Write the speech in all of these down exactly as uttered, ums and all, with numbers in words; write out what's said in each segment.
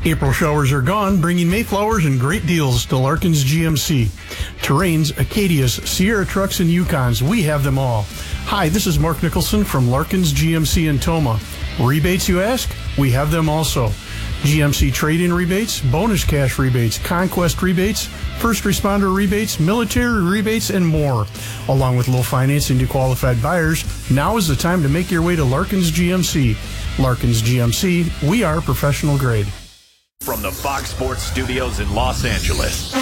April showers are gone, bringing Mayflowers and great deals to Larkins G M C. Terrains, Acadias, Sierra trucks, and Yukons, we have them all. Hi, this is Mark Nicholson from Larkins G M C in Toma. Rebates, you ask? We have them also. G M C trade-in rebates, bonus cash rebates, conquest rebates, first responder rebates, military rebates, and more. Along with low financing to qualified buyers, now is the time to make your way to Larkins G M C. Larkins G M C, we are professional grade. From the Fox Sports Studios in Los Angeles,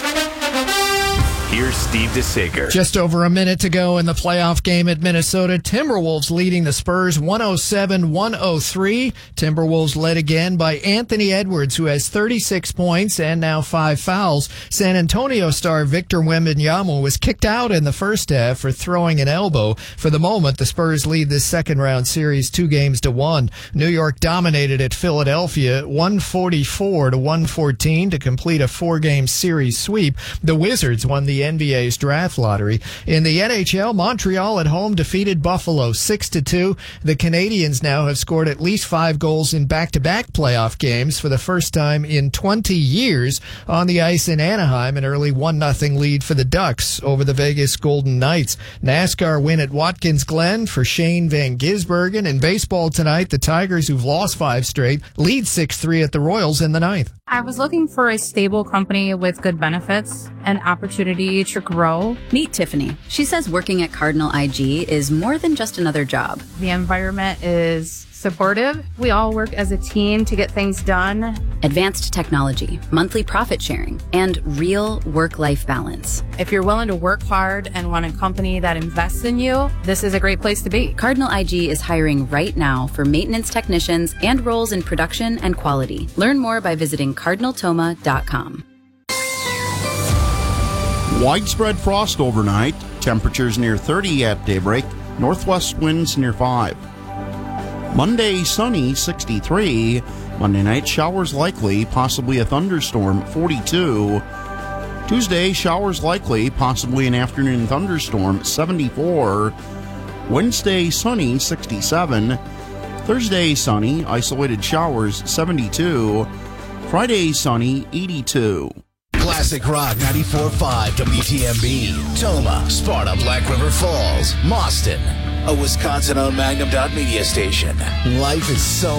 here's Steve DeSager. Just over a minute to go in the playoff game at Minnesota. Timberwolves leading the Spurs one oh seven one oh three. Timberwolves led again by Anthony Edwards, who has thirty-six points and now five fouls. San Antonio star Victor Wembanyama was kicked out in the first half for throwing an elbow. For the moment, the Spurs lead this second round series two games to one. New York dominated at Philadelphia one forty-four to one fourteen to complete a four-game series sweep. The Wizards won the N B A's draft lottery. In the N H L, Montreal at home defeated Buffalo six to two. The Canadiens now have scored at least five goals in back-to-back playoff games for the first time in twenty years on the ice in Anaheim, an early one nothing lead for the Ducks over the Vegas Golden Knights. NASCAR win at Watkins Glen for Shane Van Gisbergen. In baseball tonight, the Tigers, who've lost five straight, lead six three at the Royals in the ninth. I was looking for a stable company with good benefits and opportunity to grow. Meet Tiffany. She says working at Cardinal I G is more than just another job. The environment is supportive. We all work as a team to get things done. Advanced technology, monthly profit sharing, and real work-life balance. If you're willing to work hard and want a company that invests in you, this is a great place to be. Cardinal I G is hiring right now for maintenance technicians and roles in production and quality. Learn more by visiting cardinal toma dot com. Widespread frost overnight. Temperatures near thirty at daybreak. Northwest winds near five. Monday, sunny, sixty-three. Monday night, showers likely, possibly a thunderstorm, forty-two. Tuesday, showers likely, possibly an afternoon thunderstorm, seventy-four. Wednesday, sunny, sixty-seven. Thursday, sunny, isolated showers, seventy-two. Friday, sunny, eighty-two. Classic Rock ninety-four point five W T M B. Toma, Sparta, Black River Falls, Mauston. A Wisconsin-owned Magnum Dot Media station. Life is so